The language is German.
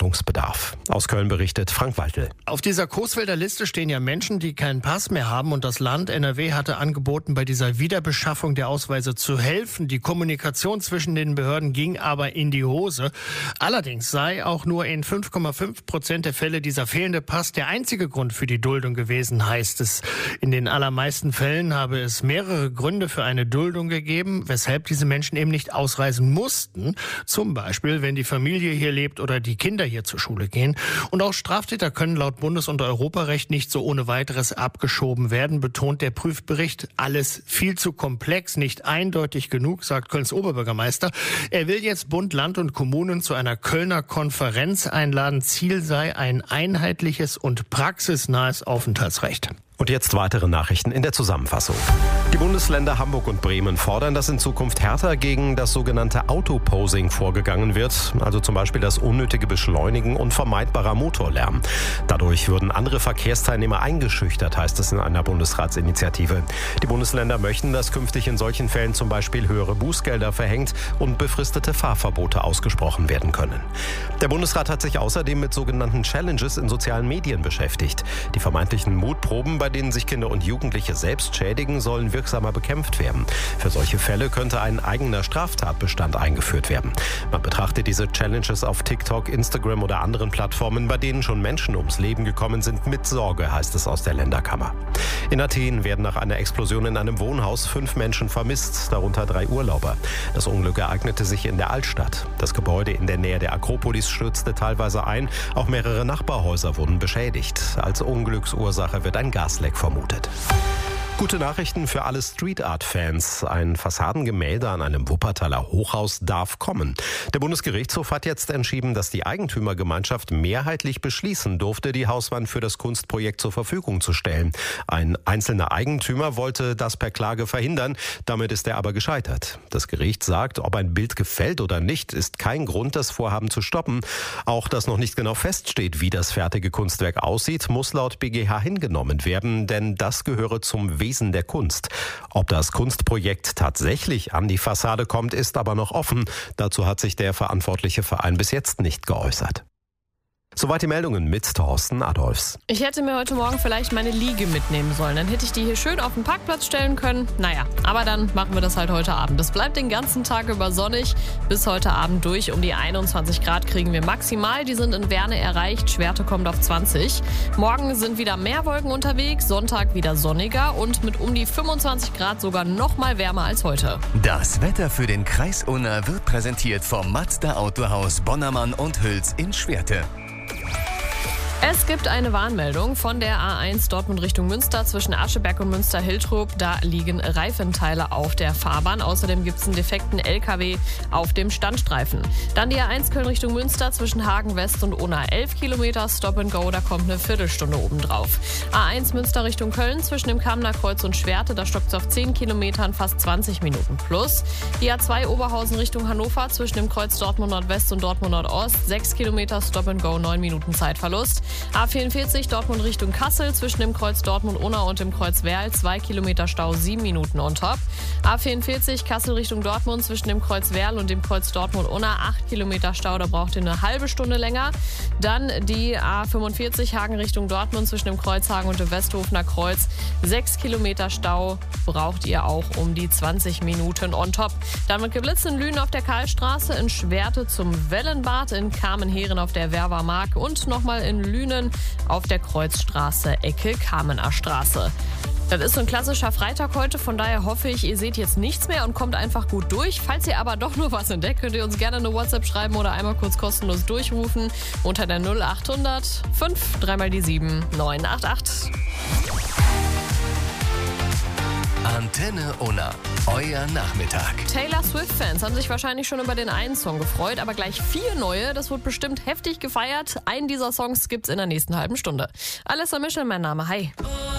Handlungsbedarf. Aus Köln berichtet Frank Waltel. Auf dieser Coesfelder Liste stehen ja Menschen, die keinen Pass mehr haben, und das Land NRW hatte angeboten, bei dieser Wiederbeschaffung der Ausweise zu helfen. Die Kommunikation zwischen den Behörden ging aber in die Hose. Allerdings sei auch nur in 5,5% der Fälle dieser fehlende Pass der einzige Grund für die Duldung gewesen, heißt es. In den allermeisten Fällen habe es mehrere Gründe für eine Duldung gegeben, weshalb diese Menschen eben nicht ausreisen mussten. Zum Beispiel, wenn die Familie hier lebt oder die Kinder hier zur Schule gehen. Und auch Straftäter können laut Bundes- und Europarecht nicht so ohne weiteres abgeschoben werden, betont der Prüfbericht. Alles viel zu komplex, nicht eindeutig genug, sagt Kölns Oberbürgermeister. Er will jetzt Bund, Land und Kommunen zu einer Kölner Konferenz einladen. Ziel sei ein einheitliches und praxisnahes Aufenthaltsrecht. Und jetzt weitere Nachrichten in der Zusammenfassung. Die Bundesländer Hamburg und Bremen fordern, dass in Zukunft härter gegen das sogenannte Autoposing vorgegangen wird, also zum Beispiel das unnötige Beschleunigen und vermeidbarer Motorlärm. Dadurch würden andere Verkehrsteilnehmer eingeschüchtert, heißt es in einer Bundesratsinitiative. Die Bundesländer möchten, dass künftig in solchen Fällen zum Beispiel höhere Bußgelder verhängt und befristete Fahrverbote ausgesprochen werden können. Der Bundesrat hat sich außerdem mit sogenannten Challenges in sozialen Medien beschäftigt. Die vermeintlichen Mutproben, bei denen sich Kinder und Jugendliche selbst schädigen, sollen wirksamer bekämpft werden. Für solche Fälle könnte ein eigener Straftatbestand eingeführt werden. Man betrachtet diese Challenges auf TikTok, Instagram oder anderen Plattformen, bei denen schon Menschen ums Leben gekommen sind, mit Sorge, heißt es aus der Länderkammer. In Athen werden nach einer Explosion in einem Wohnhaus 5 Menschen vermisst, darunter 3 Urlauber. Das Unglück ereignete sich in der Altstadt. Das Gebäude in der Nähe der Akropolis stürzte teilweise ein. Auch mehrere Nachbarhäuser wurden beschädigt. Als Unglücksursache wird ein Gasleck vermutet. Gute Nachrichten für alle Street Art Fans. Ein Fassadengemälde an einem Wuppertaler Hochhaus darf kommen. Der Bundesgerichtshof hat jetzt entschieden, dass die Eigentümergemeinschaft mehrheitlich beschließen durfte, die Hauswand für das Kunstprojekt zur Verfügung zu stellen. Ein einzelner Eigentümer wollte das per Klage verhindern. Damit ist er aber gescheitert. Das Gericht sagt, ob ein Bild gefällt oder nicht, ist kein Grund, das Vorhaben zu stoppen. Auch dass noch nicht genau feststeht, wie das fertige Kunstwerk aussieht, muss laut BGH hingenommen werden, denn das gehöre zum Wesen der Kunst. Ob das Kunstprojekt tatsächlich an die Fassade kommt, ist aber noch offen. Dazu hat sich der verantwortliche Verein bis jetzt nicht geäußert. Soweit die Meldungen mit Thorsten Adolfs. Ich hätte mir heute Morgen vielleicht meine Liege mitnehmen sollen. Dann hätte ich die hier schön auf den Parkplatz stellen können. Naja, aber dann machen wir das halt heute Abend. Es bleibt den ganzen Tag über sonnig. Bis heute Abend durch. Um die 21 Grad kriegen wir maximal. Die sind in Werne erreicht. Schwerte kommt auf 20. Morgen sind wieder mehr Wolken unterwegs. Sonntag wieder sonniger und mit um die 25 Grad sogar noch mal wärmer als heute. Das Wetter für den Kreis Unna wird präsentiert vom Mazda Autohaus Bonnermann und Hüls in Schwerte. Es gibt eine Warnmeldung von der A1 Dortmund Richtung Münster zwischen Ascheberg und Münster-Hiltrop. Da liegen Reifenteile auf der Fahrbahn. Außerdem gibt es einen defekten LKW auf dem Standstreifen. Dann die A1 Köln Richtung Münster zwischen Hagen West und Unna. 11 Kilometer Stop and Go, da kommt eine Viertelstunde obendrauf. A1 Münster Richtung Köln zwischen dem Kamener Kreuz und Schwerte. Da stockt es auf 10 Kilometern fast 20 Minuten plus. Die A2 Oberhausen Richtung Hannover zwischen dem Kreuz Dortmund Nordwest und Dortmund Nordost. 6 Kilometer Stop and Go, 9 Minuten Zeitverlust. A44 Dortmund Richtung Kassel zwischen dem Kreuz Dortmund-Unna und dem Kreuz Werl 2 Kilometer Stau, 7 Minuten on top. A44 Kassel Richtung Dortmund zwischen dem Kreuz Werl und dem Kreuz Dortmund-Unna 8 Kilometer Stau, da braucht ihr eine halbe Stunde länger. Dann die A45 Hagen Richtung Dortmund zwischen dem Kreuz Hagen und dem Westhofener Kreuz 6 Kilometer Stau, braucht ihr auch um die 20 Minuten on top. Dann mit Geblitz in Lünen auf der Karlstraße, in Schwerte zum Wellenbad, in Kamenheren auf der Werwermark und nochmal in Lünen auf der Kreuzstraße Ecke Kamener Straße. Das ist so ein klassischer Freitag heute, von daher hoffe ich, ihr seht jetzt nichts mehr und kommt einfach gut durch. Falls ihr aber doch nur was entdeckt, könnt ihr uns gerne eine WhatsApp schreiben oder einmal kurz kostenlos durchrufen unter der 0800 5 3 mal die 7 988. Antenne Unna, euer Nachmittag. Taylor Swift-Fans haben sich wahrscheinlich schon über den einen Song gefreut, aber gleich 4 neue. Das wird bestimmt heftig gefeiert. Einen dieser Songs gibt's in der nächsten halben Stunde. Alessa Michel, mein Name. Hi.